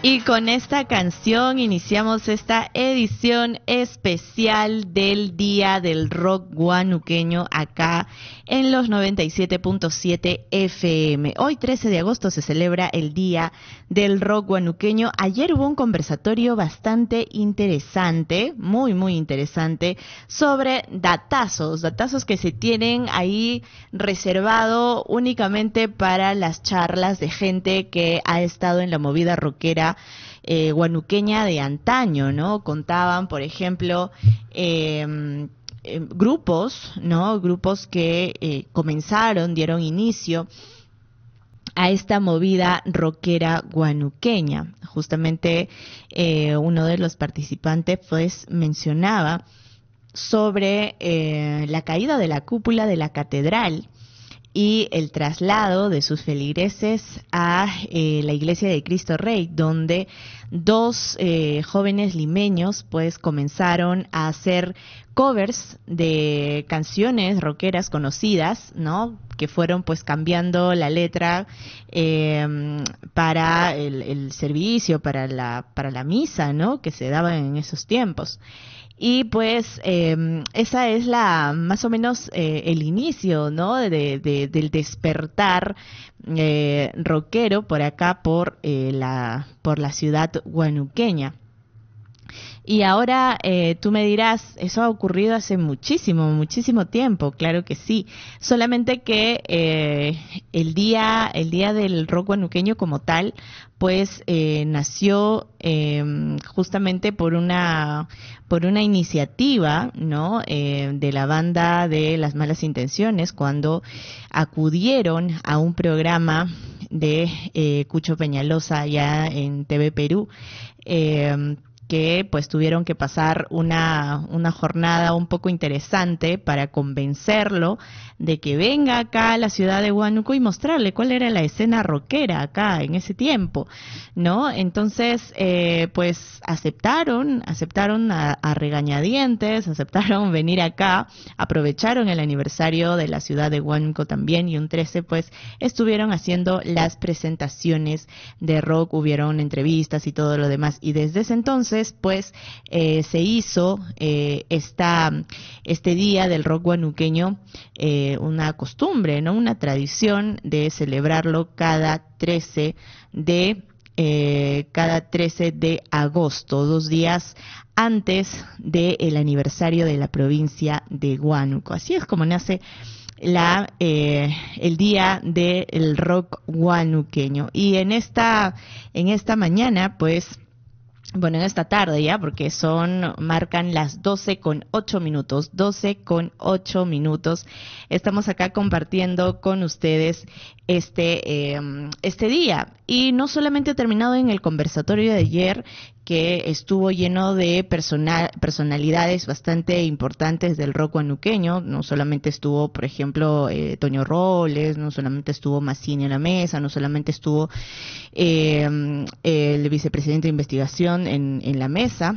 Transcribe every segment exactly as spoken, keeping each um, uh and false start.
Y con esta canción iniciamos esta edición especial del Día del Rock Guanuqueño acá en los noventa y siete punto siete F M. Hoy trece de agosto se celebra el Día del Rock Guanuqueño. Ayer hubo un conversatorio bastante interesante, muy muy interesante, sobre datazos, datazos que se tienen ahí reservado únicamente para las charlas de gente que ha estado en la movida rockera Eh, guanuqueña de antaño, ¿no? Contaban, por ejemplo, eh, eh, grupos, ¿no? Grupos que eh, comenzaron, dieron inicio a esta movida rockera guanuqueña. Justamente eh, uno de los participantes pues mencionaba sobre eh, la caída de la cúpula de la catedral y el traslado de sus feligreses a eh, la Iglesia de Cristo Rey, donde dos eh, jóvenes limeños pues comenzaron a hacer covers de canciones rockeras conocidas, ¿no? Que fueron pues cambiando la letra eh, para el, el servicio, para la, para la misa, ¿no? Que se daba en esos tiempos. Y pues eh, esa es la más o menos eh, el inicio, ¿no? de, de, del despertar eh, rockero por acá, por eh, la por la ciudad guanuqueña. Y ahora eh, tú me dirás, eso ha ocurrido hace muchísimo, muchísimo tiempo, claro que sí. Solamente que eh, el día, el día del rock guanuqueño como tal, pues eh, nació eh, justamente por una, por una iniciativa, ¿no? Eh, de la banda de Las Malas Intenciones, cuando acudieron a un programa de eh, Cucho Peñalosa allá en T V Perú. Eh, que pues tuvieron que pasar una, una jornada un poco interesante para convencerlo de que venga acá a la ciudad de Huánuco y mostrarle cuál era la escena rockera acá en ese tiempo, ¿no? Entonces, eh, pues aceptaron, aceptaron a, a regañadientes, aceptaron venir acá, aprovecharon el aniversario de la ciudad de Huánuco también, y un trece pues estuvieron haciendo las presentaciones de rock, hubieron entrevistas y todo lo demás, y desde ese entonces pues eh, se hizo eh, esta, este día del rock guanuqueño eh, una costumbre, ¿no? Una tradición de celebrarlo cada trece de eh, cada trece de agosto, dos días antes del aniversario de la provincia de Huánuco. Así es como nace la eh, el día del rock guanuqueño. Y en esta en esta mañana pues bueno, en esta tarde ya, porque son, marcan las doce con ocho minutos, doce con ocho minutos. Estamos acá compartiendo con ustedes este, eh, este día. Y no solamente ha terminado en el conversatorio de ayer, que estuvo lleno de personal, personalidades bastante importantes del rock guanuqueño. No solamente estuvo, por ejemplo, eh, Toño Robles, no solamente estuvo Massini en la mesa, no solamente estuvo eh, el vicepresidente de investigación en, en la mesa,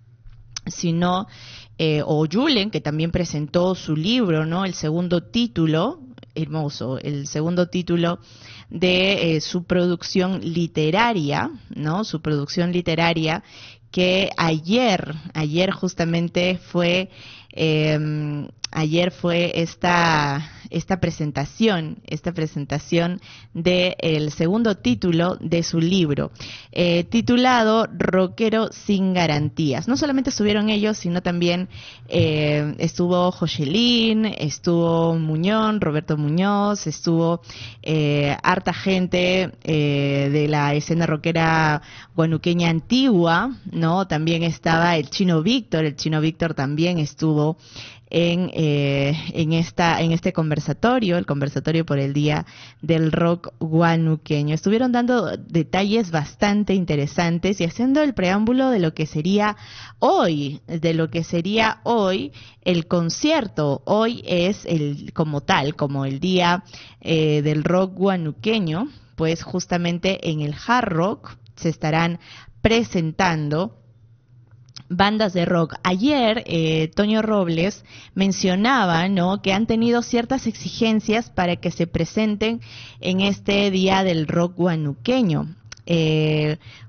sino eh, o Julen, que también presentó su libro, ¿no? El segundo título, hermoso, el segundo título de eh, su producción literaria, ¿no? Su producción literaria que ayer, ayer justamente fue, eh, ayer fue esta esta presentación, esta presentación del segundo título de su libro, eh, titulado Rockero sin garantías. No solamente estuvieron ellos, sino también eh, estuvo Joshelín, estuvo Muñón, Roberto Muñoz, estuvo eh, harta gente eh, de la escena rockera guanuqueña antigua, ¿no? También estaba el Chino Víctor, el Chino Víctor también estuvo en eh, en esta en este conversatorio, el conversatorio por el Día del Rock Guanuqueño. Estuvieron dando detalles bastante interesantes y haciendo el preámbulo de lo que sería hoy, de lo que sería hoy el concierto. Hoy es el como tal, como el Día eh, del Rock Guanuqueño, pues justamente en el Hard Rock se estarán presentando bandas de rock. Ayer eh, Toño Robles mencionaba, ¿no?, que han tenido ciertas exigencias para que se presenten en este Día del Rock Guanuqueño. Eh,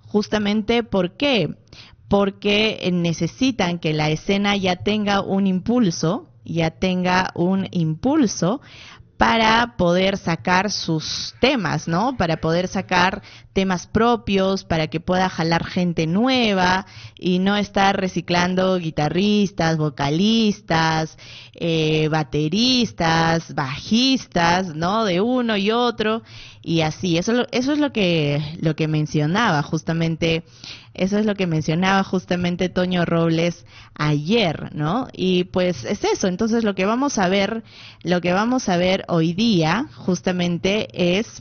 justamente ¿por qué? Porque necesitan que la escena ya tenga un impulso, ya tenga un impulso para poder sacar sus temas, ¿no? Para poder sacar temas propios, para que pueda jalar gente nueva y no estar reciclando guitarristas, vocalistas, eh, bateristas, bajistas, ¿no? De uno y otro y así. Eso, eso es lo que, lo que mencionaba justamente. Eso es lo que mencionaba justamente Toño Robles ayer, ¿no? Y pues es eso. Entonces lo que vamos a ver, lo que vamos a ver hoy día justamente es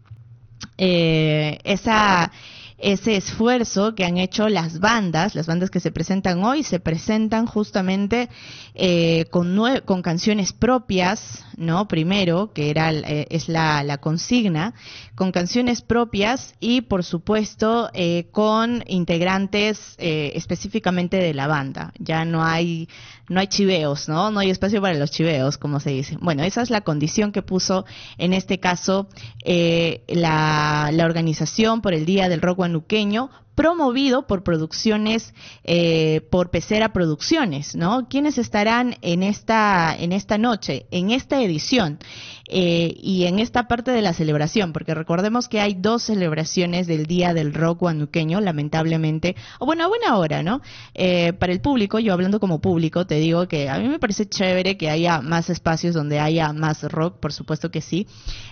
eh, esa ese esfuerzo que han hecho las bandas, las bandas que se presentan hoy, se presentan justamente eh, con, nue- con canciones propias, ¿no? Primero, que era eh, es la, la consigna, con canciones propias y, por supuesto, eh, con integrantes eh, específicamente de la banda. Ya no hay no hay chiveos, ¿no? No hay espacio para los chiveos, como se dice. Bueno, esa es la condición que puso, en este caso, eh, la, la organización por el Día del Rock Guanuqueño, promovido por producciones, eh, por Pecera Producciones, ¿no? ¿Quiénes estarán en esta, en esta noche, en esta edición eh, y en esta parte de la celebración? Porque recordemos que hay dos celebraciones del Día del Rock Guanuqueño, lamentablemente, o bueno, a buena hora, ¿no? Eh, para el público, yo hablando como público, te digo que a mí me parece chévere que haya más espacios donde haya más rock, por supuesto que sí.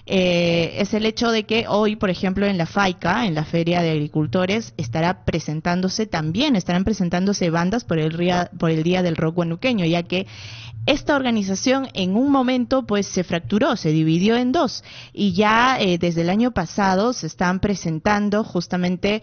Eh, es el hecho de que hoy, por ejemplo, en la FAICA, en la Feria de Agricultores, estará presentándose también, estarán presentándose bandas por el, ría, por el Día del Rock Guanuqueño, ya que esta organización en un momento pues se fracturó, se dividió en dos y ya eh, desde el año pasado se están presentando justamente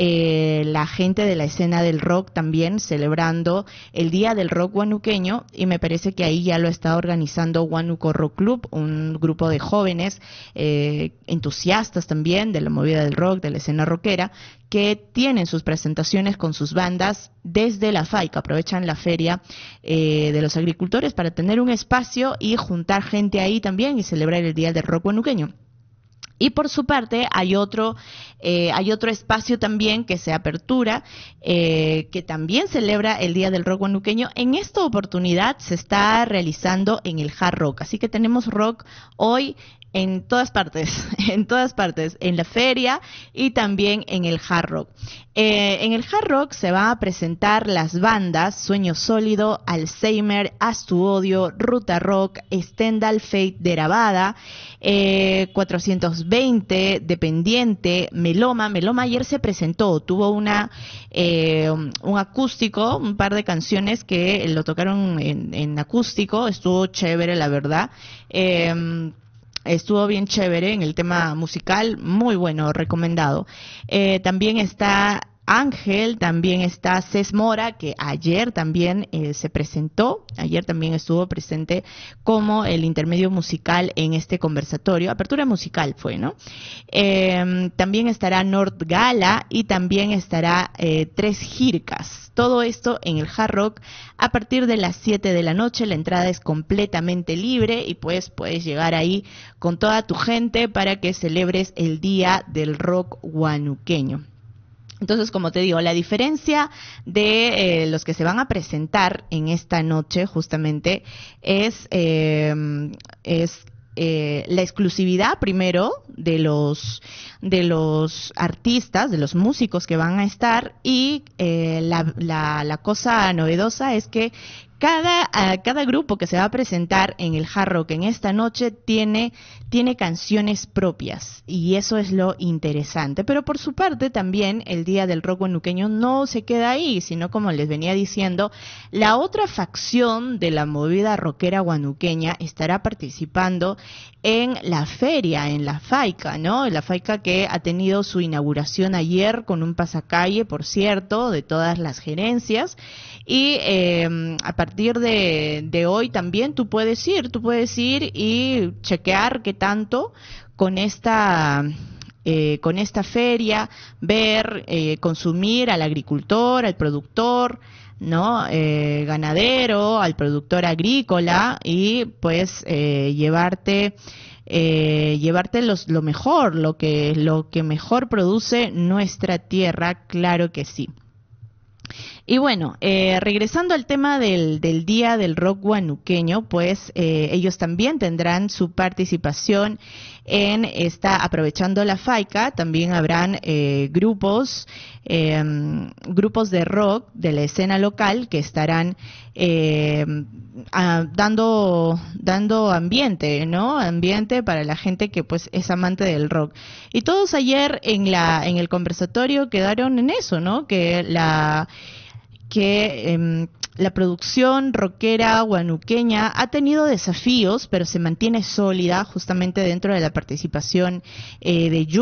eh, la gente de la escena del rock también celebrando el Día del Rock Guanuqueño y me parece que ahí ya lo está organizando Huánuco Rock Club, un grupo de jóvenes eh, entusiastas también de la movida del rock, de la escena rockera, que tienen sus presentaciones con sus bandas desde la FAICA, aprovechan la feria eh, de los agricultores para tener un espacio y juntar gente ahí también y celebrar el Día del Rock Guanuqueño. Y por su parte hay otro eh, hay otro espacio también que se apertura, eh, que también celebra el Día del Rock Guanuqueño. En esta oportunidad se está realizando en el Hard Rock, así que tenemos rock hoy en todas partes, en todas partes, en la feria y también en el Hard Rock. Eh, en el Hard Rock se van a presentar las bandas Sueño Sólido, Alzheimer, Haz tu Odio, Ruta Rock, Stendhal Fate de Rabada, eh, cuatrocientos veinte, Dependiente, Meloma. Meloma ayer se presentó, tuvo una eh, un acústico, un par de canciones que lo tocaron en, en acústico, estuvo chévere la verdad. Eh, Estuvo bien chévere en el tema musical, muy bueno, recomendado. Eh, también está Ángel, también está Cés Mora, que ayer también eh, se presentó, ayer también estuvo presente como el intermedio musical en este conversatorio, apertura musical fue, ¿no? Eh, también estará Nord Gala y también estará eh, Tres Jircas. Todo esto en el Hard Rock a partir de las siete de la noche. La entrada es completamente libre y pues puedes llegar ahí con toda tu gente para que celebres el Día del Rock Guanuqueño. Entonces, como te digo, la diferencia de eh, los que se van a presentar en esta noche justamente es, eh, es eh, la exclusividad primero de los de los artistas, de los músicos que van a estar y eh, la, la, la cosa novedosa es que Cada, uh, cada grupo que se va a presentar en el Hard Rock en esta noche tiene, tiene canciones propias y eso es lo interesante. Pero por su parte también el Día del Rock Guanuqueño no se queda ahí, sino como les venía diciendo, la otra facción de la movida rockera guanuqueña estará participando en la feria, en la FAICA, ¿no? La FAICA que ha tenido su inauguración ayer con un pasacalle, por cierto, de todas las gerencias. Y eh, a partir de, de hoy también tú puedes ir, tú puedes ir y chequear qué tanto con esta eh, con esta feria, ver, eh, consumir al agricultor, al productor, ¿no? Eh, ganadero, al productor agrícola y pues eh, llevarte eh, llevarte los, lo mejor, lo que, lo que mejor produce nuestra tierra, claro que sí. Y bueno, eh, regresando al tema del, del Día del Rock Guanuqueño, pues eh, ellos también tendrán su participación en esta, aprovechando la FAICA, también habrán eh, grupos, eh, grupos de rock de la escena local que estarán eh, a, dando, dando ambiente, ¿no? Ambiente para la gente que pues es amante del rock. Y todos ayer en la, en el conversatorio quedaron en eso, ¿no? Que la que eh, la producción rockera guanuqueña ha tenido desafíos, pero se mantiene sólida justamente dentro de la participación eh, de